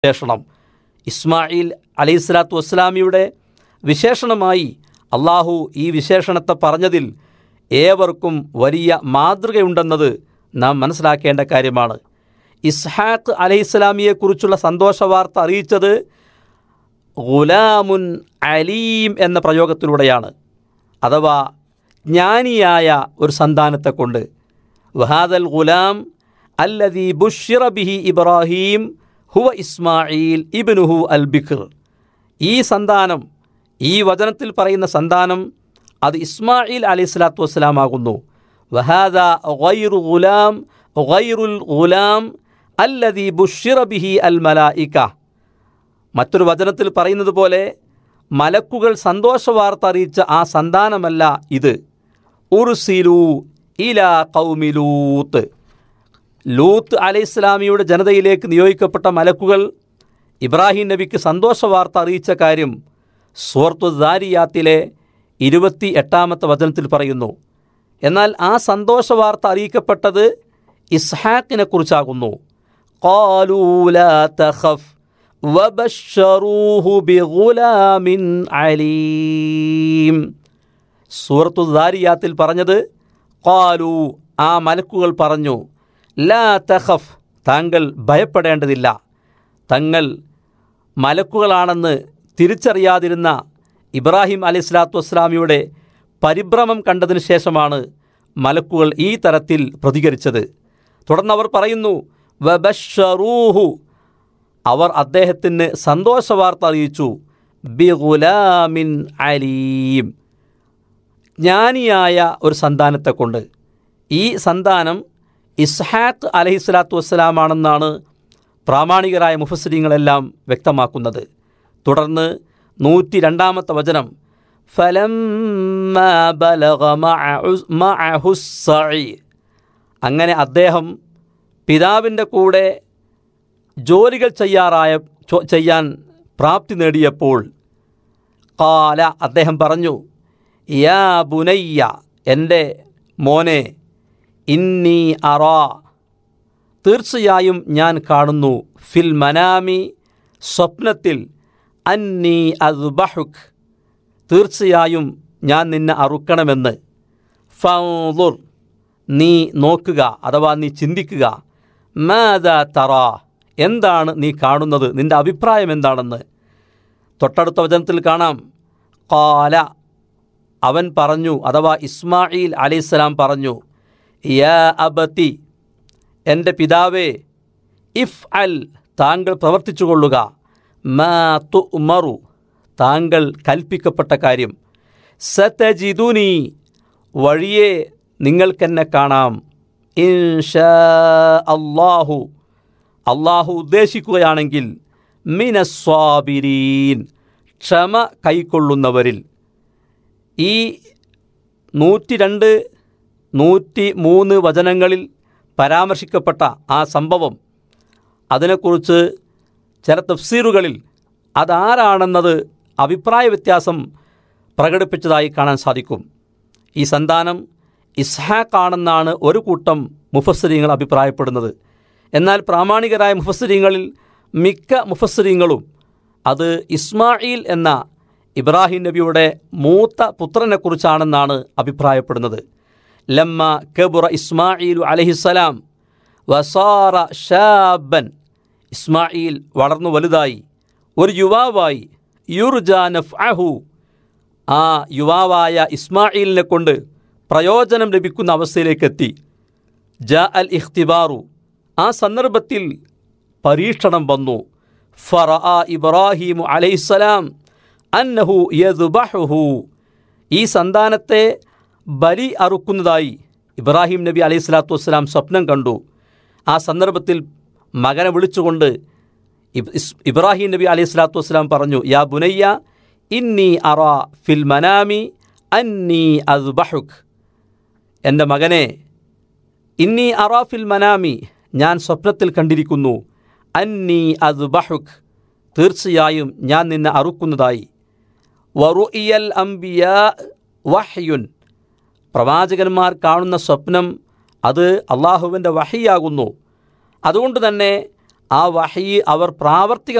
വിശേഷണം ഇസ്മായിൽ അലൈഹിസ്സലാത്തു വസ്സലാമിയുടെ വിശേഷണമായി അള്ളാഹു ഈ വിശേഷണത്തെ പറഞ്ഞതിൽ ഏവർക്കും വലിയ മാതൃകയുണ്ടെന്നത് നാം മനസ്സിലാക്കേണ്ട കാര്യമാണ്. ഇസ്ഹാഖ് അലൈഹിസ്സലാമിയെക്കുറിച്ചുള്ള സന്തോഷവാർത്ത അറിയിച്ചത് ഗുലാമുൻ അലീം എന്ന പ്രയോഗത്തിലൂടെയാണ്, അഥവാ ജ്ഞാനിയായ ഒരു സന്താനത്തെ കൊണ്ട്. വഹാദൽ ഗുലാം അല്ലദീ ബുശ്ശിറ ബിഹി ഇബ്രാഹീം ഹുവ ഇസ്മായിൽ ഇബ്നുഹു അൽ ബിക്ർ. ഈ സന്താനം, ഈ വചനത്തിൽ പറയുന്ന സന്താനം അത് ഇസ്മായിൽ അലൈഹിസ്സലാത്തു വസ്സലാം ആകുന്നു. വഹാദ ഗൈറുൽ ഗുലാം അല്ലദീ ബുശ്ശിറ ബിഹി അൽ മലായിക. മറ്റൊരു വചനത്തിൽ പറയുന്നത് പോലെ മലക്കുകൾ സന്തോഷവാർത്ത അറിയിച്ച ആ സന്താനമല്ല ഇത്. ഉർസിലു ഇലാ ഖൗമി ലൂത്ത്. ലൂത്ത് അലൈഹിസ്സലാമിയുടെ ജനതയിലേക്ക് നിയോഗിക്കപ്പെട്ട മലക്കുകൾ ഇബ്രാഹിം നബിക്ക് സന്തോഷവാർത്ത അറിയിച്ച കാര്യം സൂറത്തു ദാരിയാത്തിലെ 28-ാമത്തെ വചനത്തിൽ പറയുന്നു. എന്നാൽ ആ സന്തോഷവാർത്ത അറിയിക്കപ്പെട്ടത് ഇസ്ഹാഖിനെ കുറിച്ചാകുന്നു. ഖാലൂ ലാ തഖഫ് വബശ്ശറൂഹു ബിഗുലാമിൻ അലീം. സൂറത്തു ദാരിയാത്തിൽ പറഞ്ഞത് ഖാലൂ, ആ മലക്കുകൾ പറഞ്ഞു, ലാ തഖഫ്, താങ്കൾ ഭയപ്പെടേണ്ടതില്ല. തങ്ങൾ മലക്കുകളാണെന്ന് തിരിച്ചറിയാതിരുന്ന ഇബ്രാഹിം അലൈഹിസ്സലാത്തു വസ്സലാമിയുടെ പരിഭ്രമം കണ്ടതിന് ശേഷമാണ് മലക്കുകൾ ഈ തരത്തിൽ പ്രതികരിച്ചത്. തുടർന്നവർ പറയുന്നു, വബശ്ശറൂഹു, അവർ അദ്ദേഹത്തിന് സന്തോഷവാർത്ത അറിയിച്ചു, ബിഗുലാമിൻ അലീം, ജ്ഞാനിയായ ഒരു സന്താനത്തെ കൊണ്ട്. ഈ സന്താനം ഇസ്ഹാഖ് അലൈഹിസ്സലാത്തു വസ്സലാമാണെന്നാണ് പ്രാമാണികരായ മുഫസ്സിരീങ്ങളെല്ലാം വ്യക്തമാക്കുന്നത്. തുടർന്ന് 102-ാമത്തെ വചനം, ഫലമ്മാ ബലഗ മഅഹു സ്സഈ, അങ്ങനെ അദ്ദേഹം പിതാവിൻ്റെ കൂടെ ജോലികൾ ചെയ്യാൻ പ്രാപ്തി നേടിയപ്പോൾ, ഖാല, അദ്ദേഹം പറഞ്ഞു, യാ ബുനയ്യ, എൻ്റെ മോനെ, ഇന്നി അറാ, തീർച്ചയായും ഞാൻ കാണുന്നു, ഫിൽ മനാമി, സ്വപ്നത്തിൽ, അന്നി അദ്ബഹുക്, തീർച്ചയായും ഞാൻ നിന്നെ അറുക്കണമെന്ന്. ഫൻദുർ, നീ നോക്കുക, അഥവാ നീ ചിന്തിക്കുക. മാദാ തറാ, എന്താണ് നീ കാണുന്നത്, നിൻ്റെ അഭിപ്രായം എന്താണെന്ന്. തൊട്ടടുത്ത വചനത്തിൽ കാണാം, ഖാല, അവൻ പറഞ്ഞു, അഥവാ ഇസ്മായിൽ അലൈഹിസ്സലാം പറഞ്ഞു, യാ അബതി, എൻ്റെ പിതാവേ, ഇഫ് അൽ, താങ്കൾ പ്രവർത്തിച്ചു കൊള്ളുക, മാ തുഅ്മറു, താങ്കൾ കൽപ്പിക്കപ്പെട്ട കാര്യം, സതജിദുനി, വഴിയെ നിങ്ങൾക്കെന്നെ കാണാം, ഇൻഷാ അല്ലാഹു, അള്ളാഹു ഉദ്ദേശിക്കുകയാണെങ്കിൽ, മിനസ്വാബിരീൻ, ക്ഷമ കൈക്കൊള്ളുന്നവരിൽ. ഈ 102, 103 വചനങ്ങളിൽ പരാമർശിക്കപ്പെട്ട ആ സംഭവം, അതിനെക്കുറിച്ച് ചില തഫ്സീറുകളിൽ അതാരാണെന്നത് അഭിപ്രായ വ്യത്യാസം പ്രകടിപ്പിച്ചതായി കാണാൻ സാധിക്കും. ഈ സന്താനം ഇസ്ഹാഖാണെന്നാണ് ഒരു കൂട്ടം മുഫസ്സിരീങ്ങൾ അഭിപ്രായപ്പെടുന്നത്. എന്നാൽ പ്രാമാണികരായ മുഫസ്സിരീങ്ങളിൽ മിക്ക മുഫസ്സിരീങ്ങളും അത് ഇസ്മായിൽ എന്ന ഇബ്രാഹിം നബിയുടെ മൂത്ത പുത്രനെക്കുറിച്ചാണെന്നാണ് അഭിപ്രായപ്പെടുന്നത്. ലമ്മ കബുറ ഇസ്മായിലു അലൈഹിസ്സലാം വസാറ ഷാബൻ, ഇസ്മായിൽ വളർന്നു വലുതായി, ഒരു യുവാവായി, യുർജാ നഫ്അഹു, ആ യുവാവായ ഇസ്മായിലിനെ കൊണ്ട് പ്രയോജനം ലഭിക്കുന്ന അവസ്ഥയിലേക്കെത്തി. ജാ അൽ ഇഖ്തിബാറു, ആ സന്ദർഭത്തിൽ പരീക്ഷണം വന്നു. ഫറഅ ഇബ്രാഹിമു അലൈഹിസ്സലാം അന്നഹു യദ്ബഹുഹു, ഈ സന്താനത്തെ ബലി അറുക്കുന്നതായി ഇബ്രാഹിം നബി അലൈഹിസ്സലാത്തു വസ്സലാം സ്വപ്നം കണ്ടു. ആ സന്ദർഭത്തിൽ മകനെ വിളിച്ചുകൊണ്ട് ഇബ്രാഹിം നബി അലൈഹിസ്സലാത്തു വസ്സലാം പറഞ്ഞു, യാ ബുനയ്യ ഇന്നി അറാ ഫിൽ മനാമി അന്നി അദ്ബഹുക്, എൻ്റെ മകനെ, ഇന്നി അറാ ഫിൽ മനാമി, ഞാൻ സ്വപ്നത്തിൽ കണ്ടിരിക്കുന്നു, അന്നി അദ്ബഹുക്, തീർച്ചയായും ഞാൻ നിന്നെ അറുക്കുന്നതായി. വറുഇയൽ അംബിയാ വഹ്യുൻ, പ്രവാചകന്മാർ കാണുന്ന സ്വപ്നം അത് അള്ളാഹുവിൻ്റെ വഹിയാകുന്നു. അതുകൊണ്ട് തന്നെ ആ വഹി അവർ